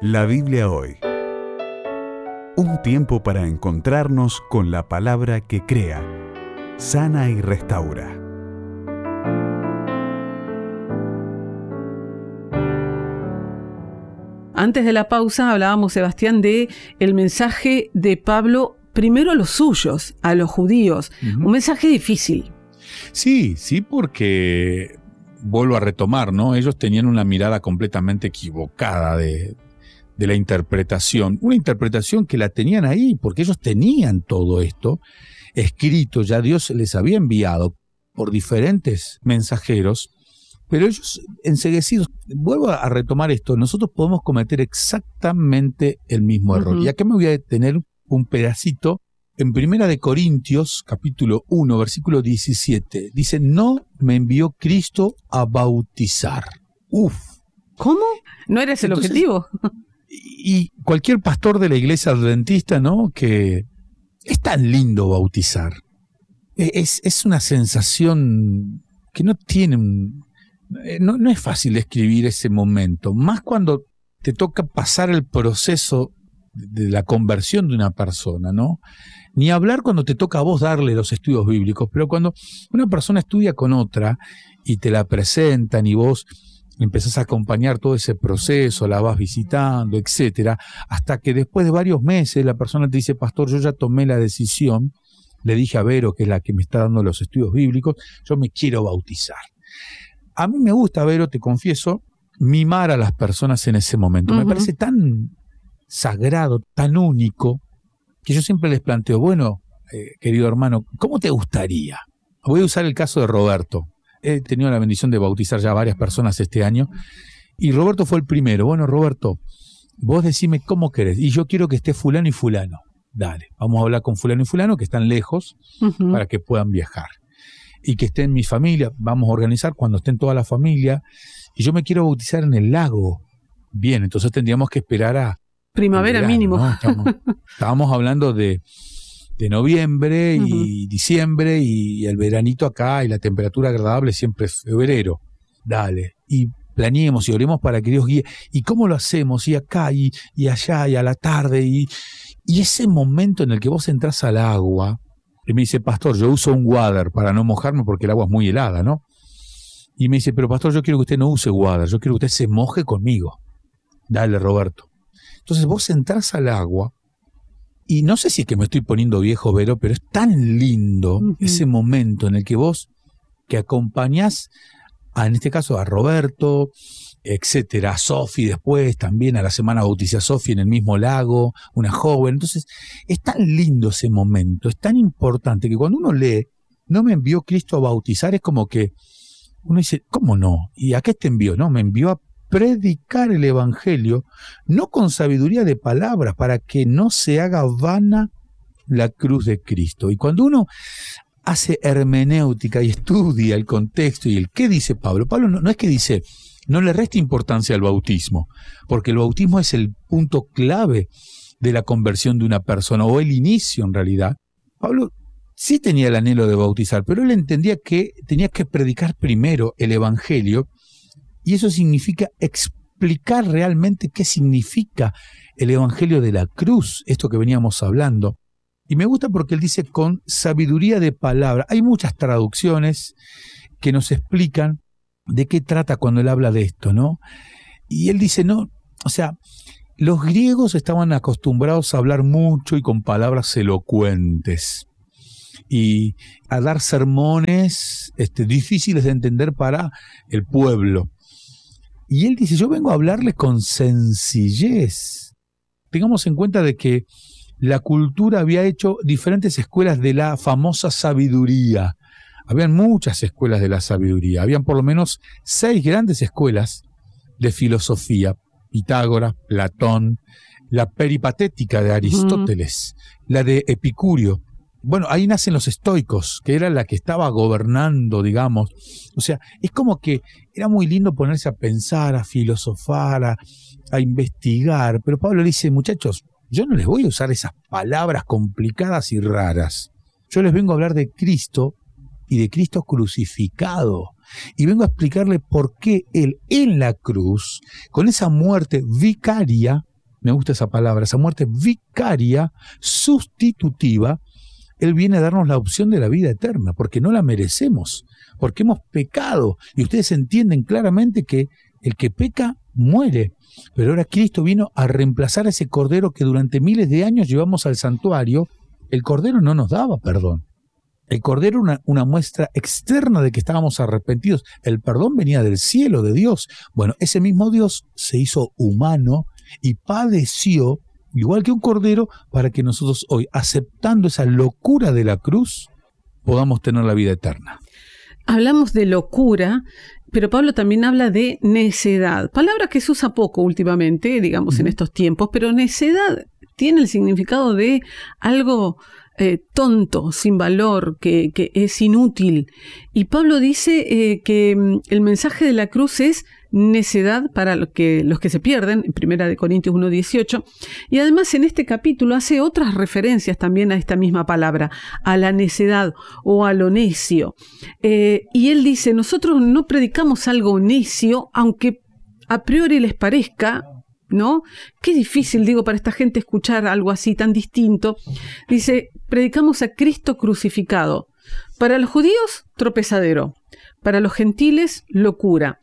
La Biblia hoy. Un tiempo para encontrarnos con la palabra que crea, sana y restaura. Antes de la pausa hablábamos, Sebastián, de el mensaje de Pablo primero a los suyos, a los judíos. Un mensaje difícil. Sí, porque vuelvo a retomar, ¿no? Ellos tenían una mirada completamente equivocada de la interpretación. Una interpretación que la tenían ahí, porque ellos tenían todo esto escrito, ya Dios les había enviado por diferentes mensajeros, pero ellos enceguecidos. Vuelvo a retomar esto, nosotros podemos cometer exactamente el mismo error. Y acá me voy a detener un pedacito. En 1 Corintios, capítulo 1, versículo 17, dice, no me envió Cristo a bautizar. ¿Cómo? ¿No eres el objetivo? Y cualquier pastor de la iglesia adventista, ¿no? Que es tan lindo bautizar. Es una sensación que no tiene... No es fácil describir ese momento, más cuando te toca pasar el proceso de la conversión de una persona, ¿no? Ni hablar cuando te toca a vos darle los estudios bíblicos, pero cuando una persona estudia con otra y te la presentan y vos empezás a acompañar todo ese proceso, la vas visitando, etcétera, hasta que después de varios meses la persona te dice, pastor, yo ya tomé la decisión, le dije a Vero, que es la que me está dando los estudios bíblicos, yo me quiero bautizar. A mí me gusta, Vero, te confieso, mimar a las personas en ese momento. Me parece tan sagrado, tan único, que yo siempre les planteo, bueno, querido hermano, ¿cómo te gustaría? Voy a usar el caso de Roberto. He tenido la bendición de bautizar ya a varias personas este año, y Roberto fue el primero. Bueno, Roberto, vos decime cómo querés, y yo quiero que esté fulano y fulano. Dale, vamos a hablar con fulano y fulano, que están lejos, para que puedan viajar. Y que esté en mi familia, vamos a organizar cuando estén toda la familia, y yo me quiero bautizar en el lago. Bien, entonces tendríamos que esperar a primavera verano, mínimo, ¿no? Estábamos hablando de noviembre y diciembre, y el veranito acá, y la temperatura agradable siempre es febrero. Dale, y planeemos y oremos para que Dios guíe. ¿Y cómo lo hacemos? Y acá, y allá, y a la tarde, y ese momento en el que vos entrás al agua, y me dice, pastor, yo uso un water para no mojarme porque el agua es muy helada, ¿no? Y me dice, pero pastor, yo quiero que usted no use water, yo quiero que usted se moje conmigo. Dale, Roberto. Entonces vos entrás al agua, y no sé si es que me estoy poniendo viejo, Vero, pero es tan lindo ese momento en el que vos, que acompañás, en este caso a Roberto, etcétera, a Sofi después, también a la semana bauticé a Sofi en el mismo lago, una joven. Entonces es tan lindo ese momento, es tan importante que cuando uno lee, no me envió Cristo a bautizar, es como que uno dice, ¿cómo no? ¿Y a qué te envió? No, me envió a predicar el evangelio, no con sabiduría de palabras, para que no se haga vana la cruz de Cristo. Y cuando uno hace hermenéutica y estudia el contexto y el qué dice Pablo, Pablo no es que dice, no le resta importancia al bautismo, porque el bautismo es el punto clave de la conversión de una persona, o el inicio en realidad. Pablo sí tenía el anhelo de bautizar, pero él entendía que tenía que predicar primero el evangelio, y eso significa explicar realmente qué significa el evangelio de la cruz, esto que veníamos hablando. Y me gusta porque él dice con sabiduría de palabra. Hay muchas traducciones que nos explican de qué trata cuando él habla de esto, ¿no? Y él dice, no, o sea, los griegos estaban acostumbrados a hablar mucho y con palabras elocuentes, y a dar sermones difíciles de entender para el pueblo. Y él dice, yo vengo a hablarles con sencillez. Tengamos en cuenta de que la cultura había hecho diferentes escuelas de la famosa sabiduría. Habían muchas escuelas de la sabiduría. Habían por lo menos 6 grandes escuelas de filosofía. Pitágoras, Platón, la peripatética de Aristóteles, la de Epicurio. Bueno, ahí nacen los estoicos, que era la que estaba gobernando, digamos. O sea, es como que era muy lindo ponerse a pensar, a filosofar, a investigar. Pero Pablo dice, muchachos, yo no les voy a usar esas palabras complicadas y raras. Yo les vengo a hablar de Cristo y de Cristo crucificado. Y vengo a explicarle por qué Él en la cruz, con esa muerte vicaria, me gusta esa palabra, esa muerte vicaria, sustitutiva, Él viene a darnos la opción de la vida eterna, porque no la merecemos, porque hemos pecado. Y ustedes entienden claramente que el que peca muere. Pero ahora Cristo vino a reemplazar a ese cordero que durante miles de años llevamos al santuario. El cordero no nos daba perdón. El cordero era una muestra externa de que estábamos arrepentidos. El perdón venía del cielo, de Dios. Bueno, ese mismo Dios se hizo humano y padeció igual que un cordero para que nosotros hoy, aceptando esa locura de la cruz, podamos tener la vida eterna. Hablamos de locura, pero Pablo también habla de necedad, palabra que se usa poco últimamente, digamos, en estos tiempos, pero necedad tiene el significado de algo tonto, sin valor, que es inútil. Y Pablo dice que el mensaje de la cruz es necedad para los que se pierden, en 1 Corintios 1:18, y además en este capítulo hace otras referencias también a esta misma palabra, a la necedad o a lo necio. Y él dice, nosotros no predicamos algo necio, aunque a priori les parezca, ¿no? Qué difícil, digo, para esta gente escuchar algo así tan distinto. Dice, predicamos a Cristo crucificado. Para los judíos, tropezadero. Para los gentiles, locura.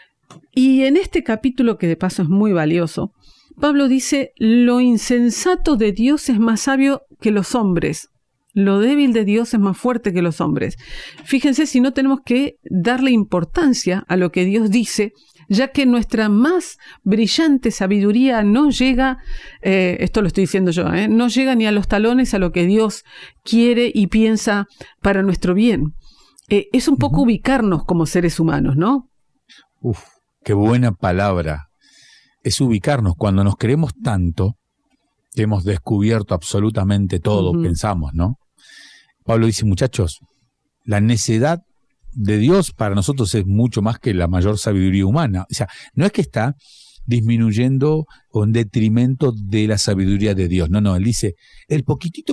Y en este capítulo, que de paso es muy valioso, Pablo dice, lo insensato de Dios es más sabio que los hombres. Lo débil de Dios es más fuerte que los hombres. Fíjense si no tenemos que darle importancia a lo que Dios dice, ya que nuestra más brillante sabiduría no llega, esto lo estoy diciendo yo, no llega ni a los talones a lo que Dios quiere y piensa para nuestro bien. Es un poco ubicarnos como seres humanos, ¿no? Uf, qué buena palabra. Es ubicarnos cuando nos creemos tanto que hemos descubierto absolutamente todo, pensamos, ¿no? Pablo dice, muchachos, la necedad de Dios para nosotros es mucho más que la mayor sabiduría humana. O sea, no es que está disminuyendo o en detrimento de la sabiduría de Dios. No, él dice, el poquitito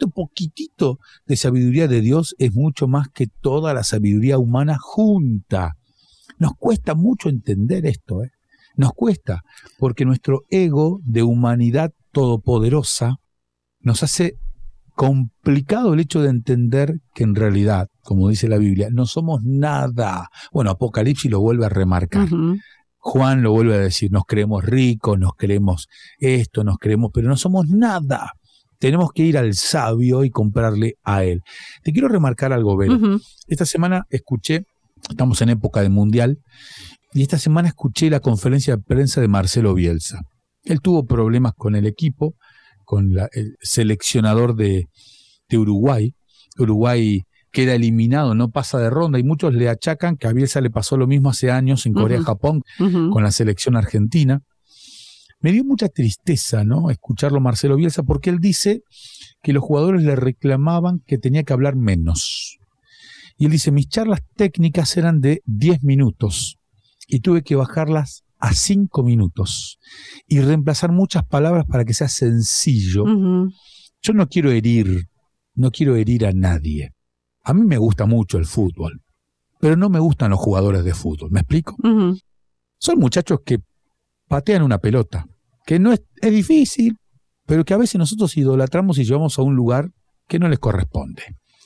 de sabiduría de Dios es mucho más que toda la sabiduría humana junta. Nos cuesta mucho entender esto, Nos cuesta, porque nuestro ego de humanidad todopoderosa nos hace complicado el hecho de entender que en realidad, como dice la Biblia, no somos nada. Bueno, Apocalipsis lo vuelve a remarcar. Juan lo vuelve a decir, nos creemos ricos, nos creemos esto, pero no somos nada. Tenemos que ir al sabio y comprarle a él. Te quiero remarcar algo, Vero. Esta semana escuché, estamos en época de mundial, y esta semana escuché la conferencia de prensa de Marcelo Bielsa. Él tuvo problemas con el equipo, con el seleccionador de Uruguay. Uruguay queda eliminado, no pasa de ronda, y muchos le achacan que a Bielsa le pasó lo mismo hace años en Corea-Japón con la selección argentina. Me dio mucha tristeza, ¿no?, escucharlo Marcelo Bielsa, porque él dice que los jugadores le reclamaban que tenía que hablar menos. Y él dice, mis charlas técnicas eran de 10 minutos y tuve que bajarlas a 5 minutos y reemplazar muchas palabras para que sea sencillo. Yo no quiero herir a nadie. A mí me gusta mucho el fútbol, pero no me gustan los jugadores de fútbol, ¿me explico? Son muchachos que patean una pelota, que no es difícil, pero que a veces nosotros idolatramos y llevamos a un lugar que no les corresponde.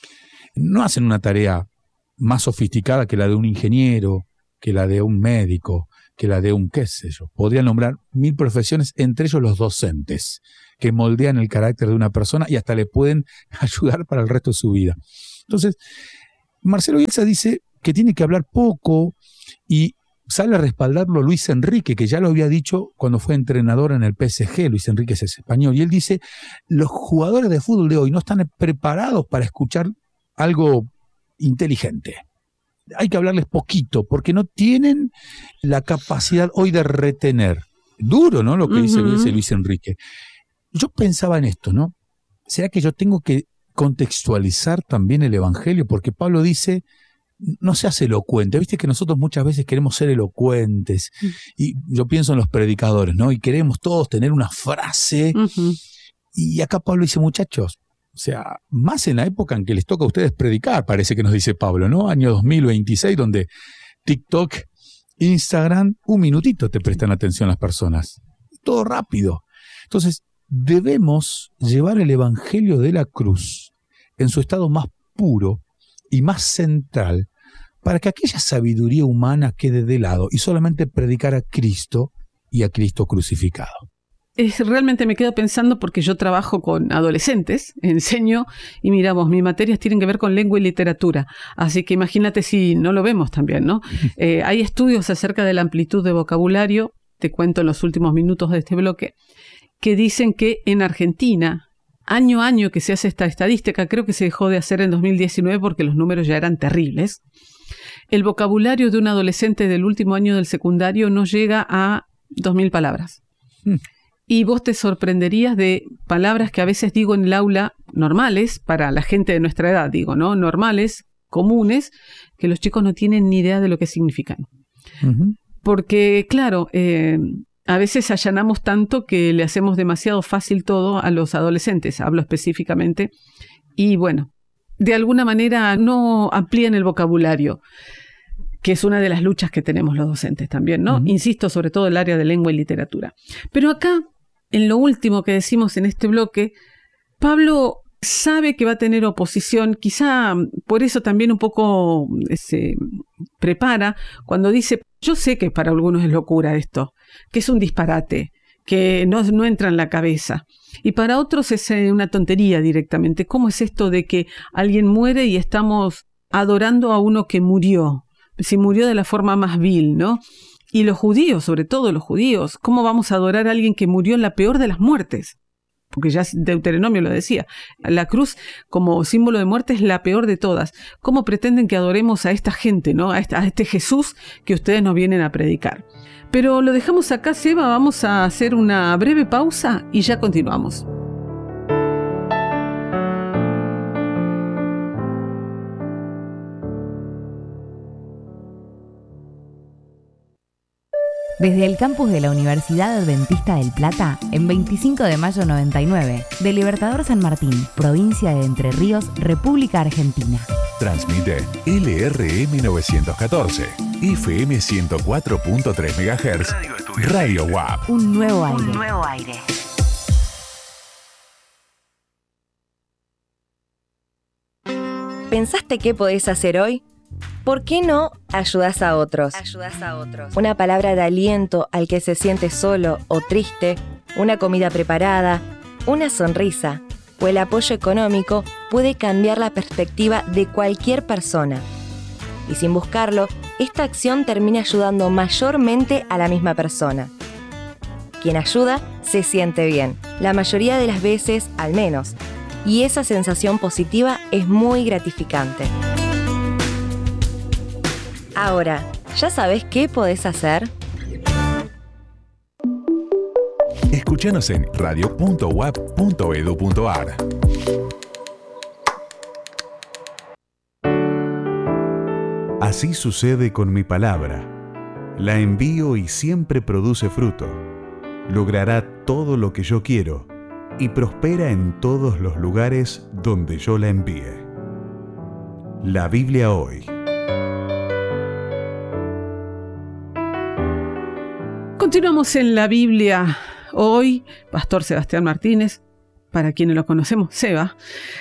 No hacen una tarea más sofisticada que la de un ingeniero, que la de un médico, que la de un qué sé yo. Podría nombrar 1000 profesiones, entre ellos los docentes, que moldean el carácter de una persona y hasta le pueden ayudar para el resto de su vida. Entonces, Marcelo Bielsa dice que tiene que hablar poco y sale a respaldarlo Luis Enrique, que ya lo había dicho cuando fue entrenador en el PSG. Luis Enrique es español, y él dice, los jugadores de fútbol de hoy no están preparados para escuchar algo inteligente. Hay que hablarles poquito, porque no tienen la capacidad hoy de retener. Duro, ¿no?, lo que dice Luis Enrique. Yo pensaba en esto, ¿no? ¿Será que yo tengo que contextualizar también el Evangelio? Porque Pablo dice, no seas elocuente. Viste que nosotros muchas veces queremos ser elocuentes. Y yo pienso en los predicadores, ¿no? Y queremos todos tener una frase. Y acá Pablo dice, muchachos, o sea, más en la época en que les toca a ustedes predicar, parece que nos dice Pablo, ¿no? Año 2026, donde TikTok, Instagram, un minutito te prestan atención las personas. Todo rápido. Entonces, debemos llevar el Evangelio de la cruz en su estado más puro y más central, para que aquella sabiduría humana quede de lado y solamente predicar a Cristo y a Cristo crucificado. Realmente me quedo pensando porque yo trabajo con adolescentes, enseño y miramos, mis materias tienen que ver con lengua y literatura, así que imagínate si no lo vemos también, ¿no? Hay estudios acerca de la amplitud de vocabulario, te cuento en los últimos minutos de este bloque, que dicen que en Argentina, año a año que se hace esta estadística, creo que se dejó de hacer en 2019 porque los números ya eran terribles, el vocabulario de un adolescente del último año del secundario no llega a 2.000 palabras. Y vos te sorprenderías de palabras que a veces digo en el aula, normales, para la gente de nuestra edad, digo, ¿no? Normales, comunes, que los chicos no tienen ni idea de lo que significan. Uh-huh. Porque, claro, a veces allanamos tanto que le hacemos demasiado fácil todo a los adolescentes, hablo específicamente, y bueno, de alguna manera no amplían el vocabulario, que es una de las luchas que tenemos los docentes también, ¿no? Uh-huh. Insisto, sobre todo el área de lengua y literatura. Pero acá, en lo último que decimos en este bloque, Pablo sabe que va a tener oposición, quizá por eso también un poco se prepara cuando dice, yo sé que para algunos es locura esto, que es un disparate, que no entra en la cabeza. Y para otros es una tontería directamente. ¿Cómo es esto de que alguien muere y estamos adorando a uno que murió? Si murió de la forma más vil, ¿no? Y los judíos, sobre todo los judíos, ¿cómo vamos a adorar a alguien que murió en la peor de las muertes? Porque ya Deuteronomio lo decía, la cruz como símbolo de muerte es la peor de todas. ¿Cómo pretenden que adoremos a esta gente, ¿no? A este Jesús que ustedes nos vienen a predicar? Pero lo dejamos acá, Seba, vamos a hacer una breve pausa y ya continuamos. Desde el campus de la Universidad Adventista del Plata, en 25 de mayo 99, de Libertador San Martín, provincia de Entre Ríos, República Argentina. Transmite LRM 914, FM 104.3 MHz, Radio WAP. Un nuevo aire. ¿Pensaste qué podés hacer hoy? ¿Por qué no ayudás a otros? Una palabra de aliento al que se siente solo o triste, una comida preparada, una sonrisa o el apoyo económico puede cambiar la perspectiva de cualquier persona. Y sin buscarlo, esta acción termina ayudando mayormente a la misma persona. Quien ayuda se siente bien, la mayoría de las veces al menos, y esa sensación positiva es muy gratificante. Ahora, ¿ya sabes qué podés hacer? Escúchanos en radio.wap.edu.ar. Así sucede con mi palabra. La envío y siempre produce fruto. Logrará todo lo que yo quiero y prospera en todos los lugares donde yo la envíe. La Biblia hoy. Continuamos en la Biblia hoy, Pastor Sebastián Martínez, para quienes lo conocemos, Seba.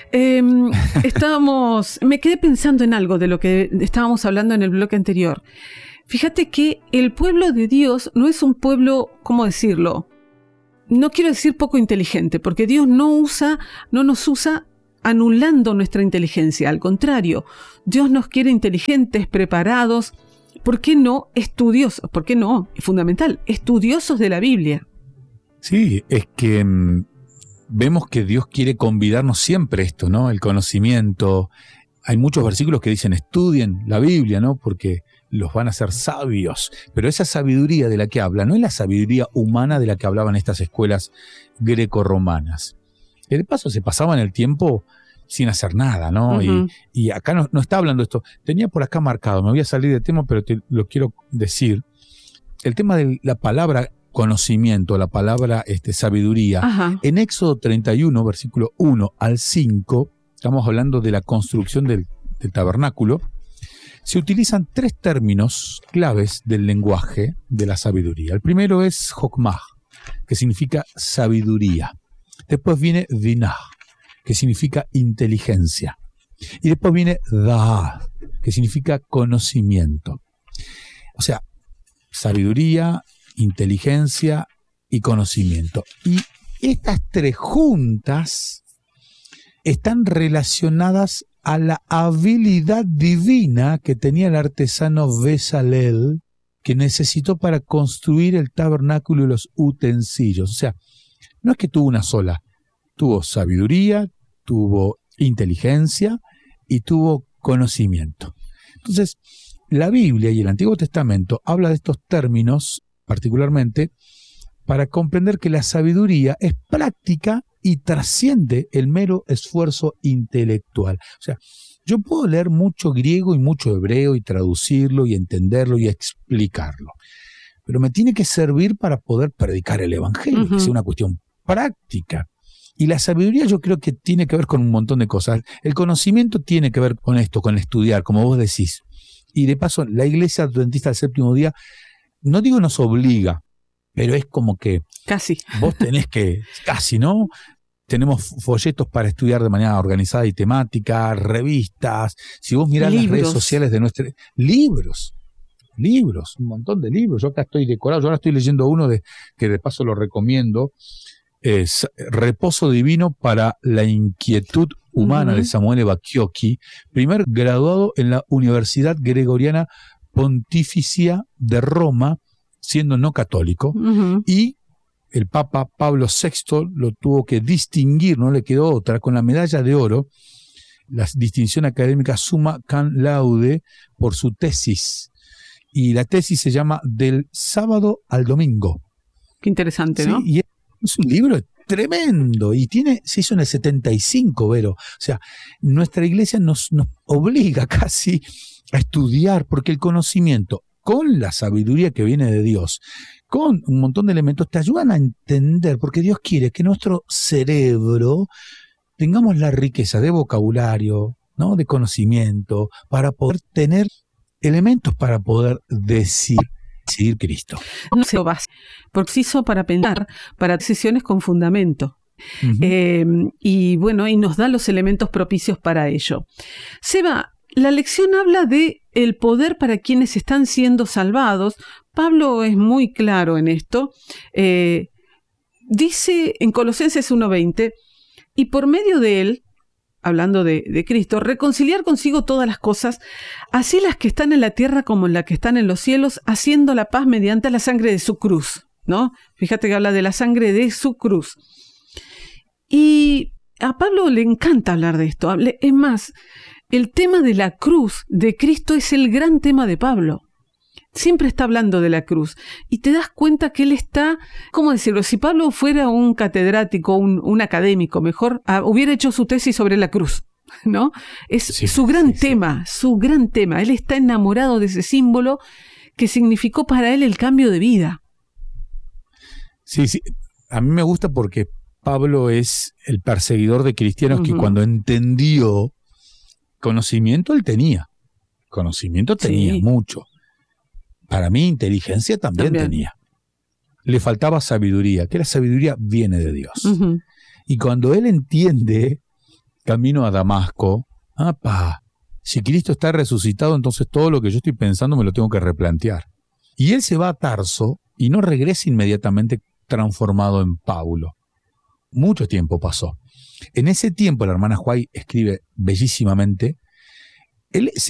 Me quedé pensando en algo de lo que estábamos hablando en el bloque anterior. Fíjate que el pueblo de Dios no es un pueblo, ¿cómo decirlo? No quiero decir poco inteligente, porque Dios no nos usa anulando nuestra inteligencia. Al contrario, Dios nos quiere inteligentes, preparados. ¿Por qué no estudiosos? ¿Por qué no? Es fundamental, estudiosos de la Biblia. Sí, es que vemos que Dios quiere convidarnos siempre esto, ¿no? El conocimiento. Hay muchos versículos que dicen estudien la Biblia, ¿no? Porque los van a hacer sabios. Pero esa sabiduría de la que habla no es la sabiduría humana de la que hablaban estas escuelas greco-romanas. De paso se pasaban el tiempo sin hacer nada, ¿no? Uh-huh. Y acá no está hablando esto. Tenía por acá marcado, me voy a salir de tema, pero te lo quiero decir. El tema de la palabra conocimiento, la palabra sabiduría. Ajá. En Éxodo 31, versículo 1 al 5, estamos hablando de la construcción del tabernáculo, se utilizan 3 términos claves del lenguaje de la sabiduría. El primero es Jokmah, que significa sabiduría. Después viene Binah, que significa inteligencia. Y después viene Da'at, que significa conocimiento. O sea, sabiduría, inteligencia y conocimiento. Y estas tres juntas están relacionadas a la habilidad divina que tenía el artesano Bezalel, que necesitó para construir el tabernáculo y los utensilios. O sea, no es que tuvo una sola, tuvo sabiduría, tuvo inteligencia y tuvo conocimiento. Entonces, la Biblia y el Antiguo Testamento habla de estos términos particularmente para comprender que la sabiduría es práctica y trasciende el mero esfuerzo intelectual. O sea, yo puedo leer mucho griego y mucho hebreo y traducirlo y entenderlo y explicarlo, pero me tiene que servir para poder predicar el evangelio, que sea una cuestión práctica. Y la sabiduría yo creo que tiene que ver con un montón de cosas. El conocimiento tiene que ver con esto, con estudiar, como vos decís. Y de paso, la Iglesia Adventista del Séptimo Día, no digo nos obliga, pero es como que casi vos tenés que, casi, ¿no? Tenemos folletos para estudiar de manera organizada y temática, revistas. Si vos mirás las redes sociales de nuestra... Libros, un montón de libros. Yo acá estoy decorado. Yo ahora estoy leyendo uno que de paso lo recomiendo. Es Reposo Divino para la Inquietud Humana de Samuele Bacchiocchi, primer graduado en la Universidad Gregoriana Pontificia de Roma, siendo no católico, y el Papa Pablo VI lo tuvo que distinguir, no le quedó otra, con la medalla de oro, la distinción académica Summa Cum Laude, por su tesis. Y la tesis se llama Del sábado al domingo. Qué interesante, ¿no? Y es un libro tremendo y se hizo en el 75, Vero. O sea, nuestra iglesia nos obliga casi a estudiar, porque el conocimiento, con la sabiduría que viene de Dios, con un montón de elementos, te ayudan a entender, porque Dios quiere que nuestro cerebro tengamos la riqueza de vocabulario, ¿no? De conocimiento, para poder tener elementos para poder decidir Cristo. No se lo basa, porque se hizo para pensar, para decisiones con fundamento. Y bueno, y nos da los elementos propicios para ello. Seba, la lección habla de el poder para quienes están siendo salvados. Pablo es muy claro en esto. Dice en Colosenses 1:20, y por medio de él, hablando de Cristo, reconciliar consigo todas las cosas, así las que están en la tierra como las que están en los cielos, haciendo la paz mediante la sangre de su cruz, ¿no? Fíjate que habla de la sangre de su cruz. Y a Pablo le encanta hablar de esto. Es más, el tema de la cruz de Cristo es el gran tema de Pablo. Siempre está hablando de la cruz. Y te das cuenta que él está, ¿cómo decirlo? Si Pablo fuera un catedrático, un académico, mejor, hubiera hecho su tesis sobre la cruz, ¿no? Es su gran tema, su gran tema. Él está enamorado de ese símbolo que significó para él el cambio de vida. Sí. A mí me gusta porque Pablo es el perseguidor de cristianos que cuando entendió conocimiento, él tenía. Conocimiento tenía mucho. Para mí, inteligencia también tenía. Le faltaba sabiduría, que la sabiduría viene de Dios. Y cuando él entiende, camino a Damasco, si Cristo está resucitado, entonces todo lo que yo estoy pensando me lo tengo que replantear. Y él se va a Tarso y no regresa inmediatamente transformado en Paulo. Mucho tiempo pasó. En ese tiempo, la hermana Huay escribe bellísimamente, él se